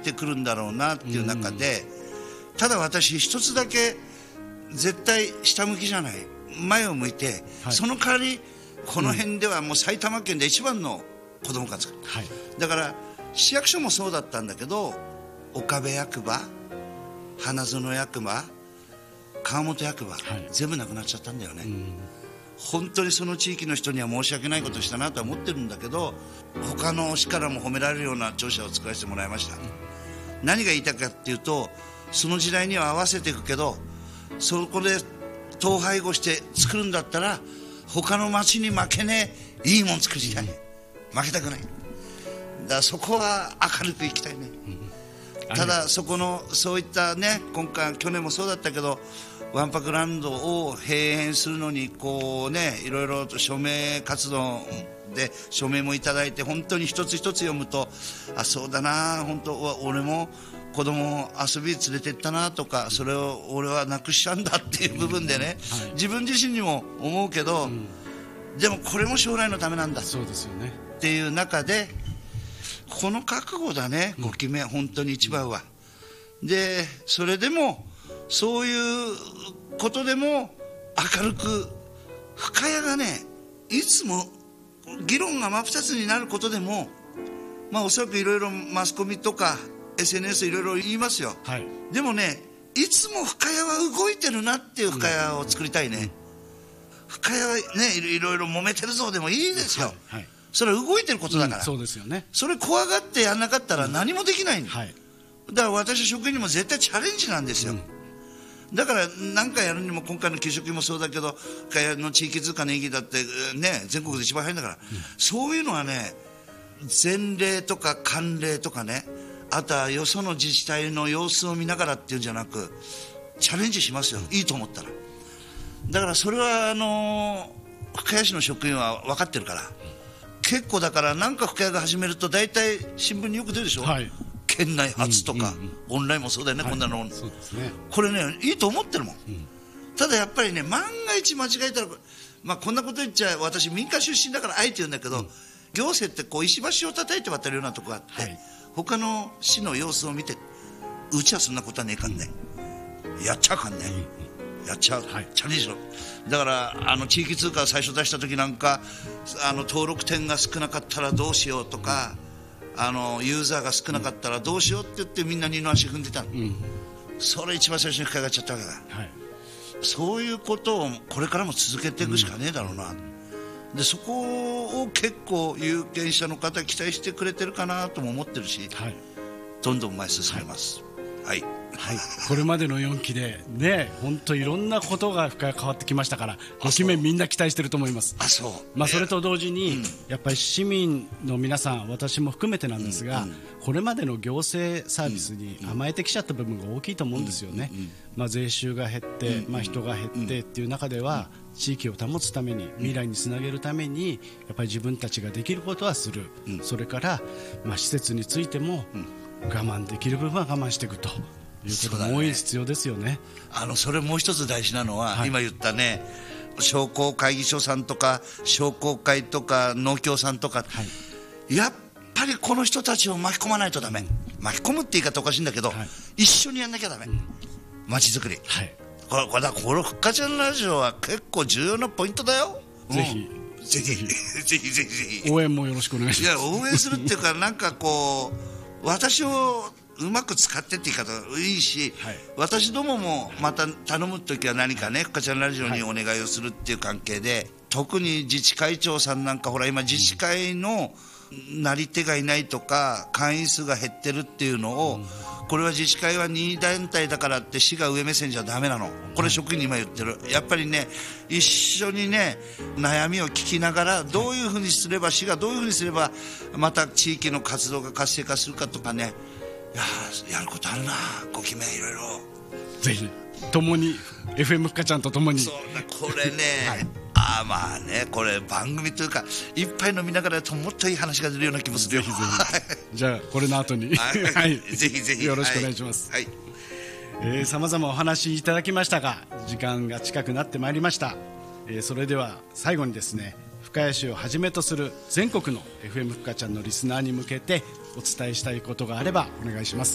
てくるんだろうなっていう中で、ただ私一つだけ絶対下向きじゃない、前を向いて、その代わりこの辺ではもう埼玉県で一番の子ども活動、だから市役所もそうだったんだけど、岡部役場、花園役場、川本役場、全部なくなっちゃったんだよね。本当にその地域の人には申し訳ないことしたなとは思ってるんだけど、他の市からも褒められるような庁舎を作らせてもらいました。何が言いたいかっていうと、その時代には合わせていくけど、そこで統廃合して作るんだったら他の町に負けねえいいもん作りたい、負けたくない。だからそこは明るくいきたいね。ただそこのそういったね、今回去年もそうだったけど、わんぱくランドを閉園するのにこうね、いろいろと署名活動で署名もいただいて、本当に一つ一つ読むと、あ、そうだな、本当俺も子供を遊び連れてったなとか、それを俺はなくしちゃうんだっていう部分でね、自分自身にも思うけど、でもこれも将来のためなんだっていう中で、この覚悟だね、5期目、本当に一番は。でそれでもそういうことでも明るく、深谷がね、いつも議論が真っ二つになることでも、おそらくいろいろマスコミとか SNS いろいろ言いますよ、でもね、いつも深谷は動いてるなっていう深谷を作りたいね。深谷はね、いろいろ揉めてるぞでもいいですよ、それは動いてることだから、 そうですよね。 それ怖がってやんなかったら何もできないんだ、だから私職員にも絶対チャレンジなんですよ、だから何かやるにも、今回の給食もそうだけど、深谷の地域通貨の意義だってね、全国で一番早いんだから、そういうのはね、前例とか慣例とかね、あとはよその自治体の様子を見ながらっていうんじゃなく、チャレンジしますよ、いいと思ったら。だからそれは深谷市の職員は分かってるから、結構だからなんか深谷が始めると大体新聞によく出るでしょ、県内初とか、オンラインもそうだよね、こんなの、これね、いいと思ってるもん、ただやっぱりね、万が一間違えたら、こんなこと言っちゃ私民間出身だからあえて言うんだけど、行政ってこう石橋を叩いて渡るようなとこがあって、他の市の様子を見て、うちはそんなことはねえかんね、やっちゃうかんね、やっちゃう、チャレンジしろ。だから地域通貨最初出した時なんか、登録点が少なかったらどうしようとか、ユーザーが少なかったらどうしようって言ってみんな二の足踏んでたの、それ一番最初に伺っちゃったわけだ、そういうことをこれからも続けていくしかねえだろうな、でそこを結構有権者の方期待してくれてるかなとも思ってるし、どんどん前進めます、 これまでの4期でね、本当いろんなことが変わってきましたから、5期目みんな期待してると思います。それと同時に、やっぱり市民の皆さん、私も含めてなんですが、これまでの行政サービスに甘えてきちゃった部分が大きいと思うんですよね。税収が減って、人が減ってっていう中では、地域を保つために、未来につなげるために、やっぱり自分たちができることはする、それから、施設についても我慢できる部分は我慢していくということも多い必要ですよね。 それもう一つ大事なのは、今言ったね、商工会議所さんとか商工会とか農協さんとか、やっぱりこの人たちを巻き込まないとダメ、巻き込むって言い方おかしいんだけど、一緒にやんなきゃダメ、街づくり、このふっかちゃんラジオは結構重要なポイントだよ。 ぜひぜひ応援もよろしくお願いします。 いや、応援するっていうか、なんかこう私をうまく使ってって言い方いいし、私どももまた頼むときは何かね、ふっかちゃんラジオにお願いをするっていう関係で、特に自治会長さんなんか、ほら今自治会のなり手がいないとか会員数が減ってるっていうのを、これは自治会は任意団体だからって市が上目線じゃダメなの。これ職員に今言ってる。やっぱりね、一緒にね、悩みを聞きながら、どういうふうにすれば、市がどういうふうにすればまた地域の活動が活性化するかとかね、やることあるな、5期目いろいろ。 ぜひ共に FM ふっかちゃんと共に。 これね、これ番組というかいっぱい飲みながらやるともっといい話が出るような気もするよ。 ぜひじゃあこれの後にぜひぜひよろしくお願いします。さまざまお話いただきましたが、時間が近くなってまいりました。それでは最後にですね、深谷市をはじめとする全国の FM ふっかちゃんのリスナーに向けてお伝えしたいことがあればお願いします。